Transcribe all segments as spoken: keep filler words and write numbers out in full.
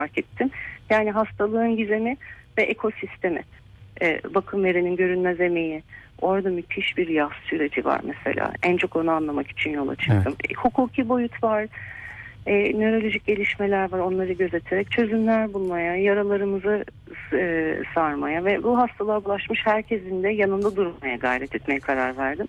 fark ettim. Yani hastalığın gizemi ve ekosistemi, e, bakım verenin görünmez emeği, orada müthiş bir yaz süreci var mesela. En çok onu anlamak için yola çıktım. Evet. E, hukuki boyut var, e, nörolojik gelişmeler var, onları gözeterek çözümler bulmaya, yaralarımızı e, sarmaya ve bu hastalığa bulaşmış herkesin de yanında durmaya gayret etmeye karar verdim.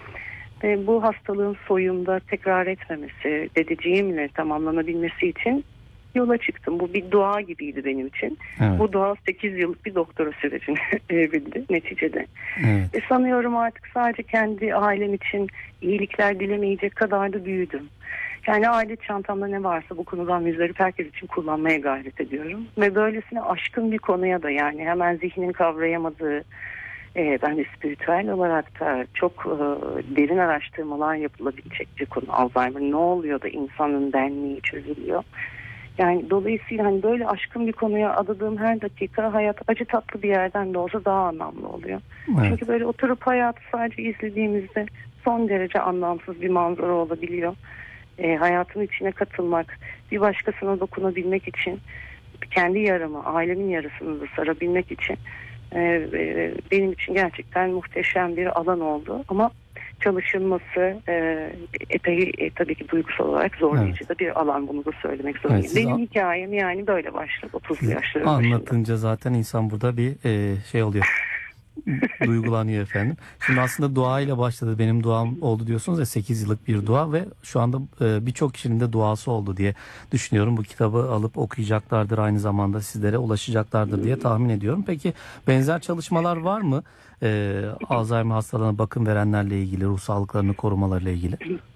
Ve bu hastalığın soyumda tekrar etmemesi, dedeciğimle tamamlanabilmesi için yola çıktım. Bu bir dua gibiydi benim için. Evet. Bu dua sekiz yıllık bir doktora sürecine evrildi neticede. Evet. E sanıyorum artık sadece kendi ailem için iyilikler dilemeyecek kadar da büyüdüm. Yani aile çantamda ne varsa bu konudan müzdarip herkes için kullanmaya gayret ediyorum. Ve böylesine aşkın bir konuya da, yani hemen zihnin kavrayamadığı, e, bence spiritüel olarak da çok e, derin araştırmalar yapılabilecek bir konu Alzheimer. Ne oluyor da insanın benliği çözülüyor? Yani dolayısıyla hani böyle aşkın bir konuya adadığım her dakika hayat acı tatlı bir yerden de olsa daha anlamlı oluyor. Evet. Çünkü böyle oturup hayatı sadece izlediğimizde son derece anlamsız bir manzara olabiliyor. E, hayatın içine katılmak, bir başkasına dokunabilmek için, kendi yaramı, ailemin yarısını da sarabilmek için e, e, benim için gerçekten muhteşem bir alan oldu. Ama çalışılması e, epey e, tabii ki duygusal olarak zorlayıcı Evet. da bir alan, bunu da söylemek zorundayım. Evet, benim an- hikayem yani böyle başladı otuzlu yaşlarım başında. Anlatınca zaten insan burada bir e, şey oluyor. Duygulanıyor efendim. Şimdi aslında dua ile başladı. Benim duam oldu diyorsunuz ya, sekiz yıllık bir dua ve şu anda e, birçok kişinin de duası oldu diye düşünüyorum. Bu kitabı alıp okuyacaklardır, aynı zamanda sizlere ulaşacaklardır diye tahmin ediyorum. Peki benzer çalışmalar var mı? E, Alzheimer hastalığına bakım verenlerle ilgili, ruh sağlıklarını korumalarıyla ilgili?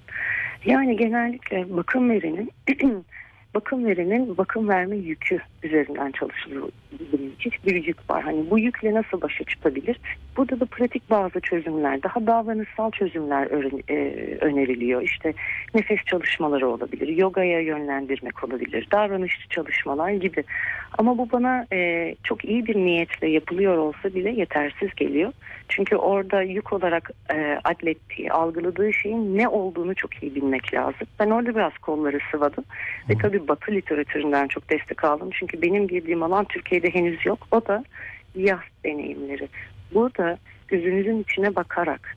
Yani genellikle bakım verenin bakım verenin bakım verme yükü üzerinden çalışılıyor. Müthiş bir yük var. Hani bu yükle nasıl başa çıkabilir? Burada da pratik bazı çözümler, daha davranışsal çözümler öneriliyor. İşte nefes çalışmaları olabilir, yogaya yönlendirmek olabilir, davranışçı çalışmalar gibi. Ama bu bana e, çok iyi bir niyetle yapılıyor olsa bile yetersiz geliyor. Çünkü orada yük olarak e, adlettiği, algıladığı şeyin ne olduğunu çok iyi bilmek lazım. Ben orada biraz kolları sıvadım. Ve tabii Batı literatüründen çok destek aldım. Çünkü benim girdiğim alan Türkiye'de henüz yok. O da yas deneyimleri. Burada gözünüzün içine bakarak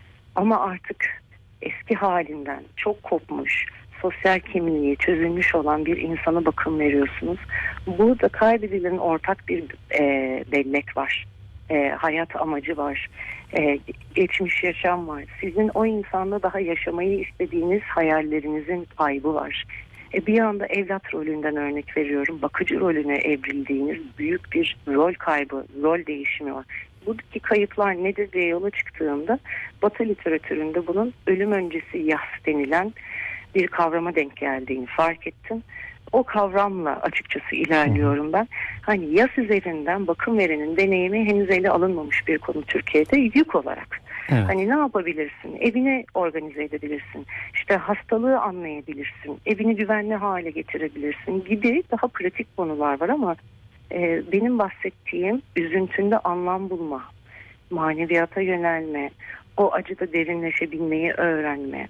ama artık eski halinden çok kopmuş, sosyal kimliği çözülmüş olan bir insana bakım veriyorsunuz. Burada kaybedilen ortak bir e, bellek var. E, hayat amacı var. E, geçmiş yaşam var. Sizin o insanla daha yaşamayı istediğiniz hayallerinizin kaybı var. E, bir anda evlat rolünden örnek veriyorum. Bakıcı rolüne evrildiğiniz büyük bir rol kaybı, rol değişimi var. Buradaki kayıplar nedir diye yola çıktığımda Batı literatüründe bunun ölüm öncesi yas denilen bir kavrama denk geldiğini fark ettim. O kavramla açıkçası ilerliyorum ben. Hani yas üzerinden bakım verenin deneyimi henüz ele alınmamış bir konu Türkiye'de yük olarak. Evet. Hani ne yapabilirsin? Evini organize edebilirsin. İşte hastalığı anlayabilirsin. Evini güvenli hale getirebilirsin gibi daha pratik konular var ama e, benim bahsettiğim üzüntünde anlam bulma, maneviyata yönelme, o acıda derinleşebilmeyi öğrenme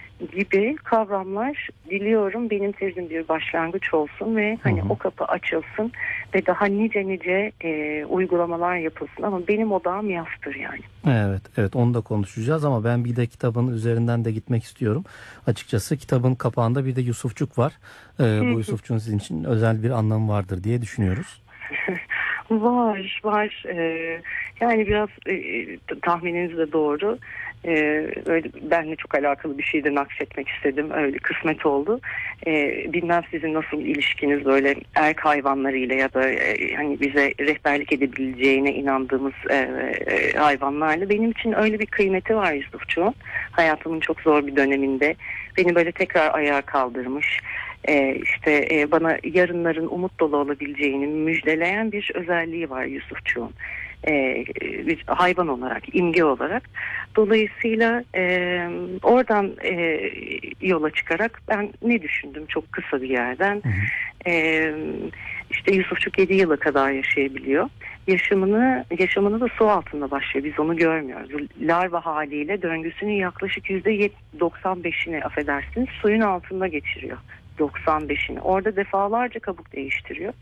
gibi kavramlar diliyorum benim tezim bir başlangıç olsun ve hani hı hı. o kapı açılsın ve daha nice nice e, uygulamalar yapılsın ama benim odağım yastır yani. Evet, evet, onu da konuşacağız ama ben bir de kitabın üzerinden de gitmek istiyorum. Açıkçası kitabın kapağında bir de Yusufçuk var. Ee, bu Yusufçuk'un sizin için özel bir anlamı vardır diye düşünüyoruz. Var, var. Ee, yani biraz e, tahmininiz de doğru. Ee, öyle benle çok alakalı bir şey de nakşetmek istedim. Öyle kısmet oldu. Ee, bilmem sizin nasıl ilişkiniz böyle erk hayvanlarıyla ya da e, hani bize rehberlik edebileceğine inandığımız e, e, hayvanlarla. Benim için öyle bir kıymeti var Yusufçuğun. Hayatımın çok zor bir döneminde beni böyle tekrar ayağa kaldırmış. Ee, işte e, bana yarınların umut dolu olabileceğini müjdeleyen bir özelliği var Yusufçuğun. Ee, bir hayvan olarak, imge olarak. Dolayısıyla e, oradan e, yola çıkarak ben ne düşündüm çok kısa bir yerden. Hı hı. E, işte Yusufçuk yedi yıla kadar yaşayabiliyor. Yaşamını yaşamını da su altında başlıyor. Biz onu görmüyoruz. Larva haliyle döngüsünün yaklaşık yüzde doksan beşini affedersiniz suyun altında geçiriyor. doksan beşini orada defalarca kabuk değiştiriyor.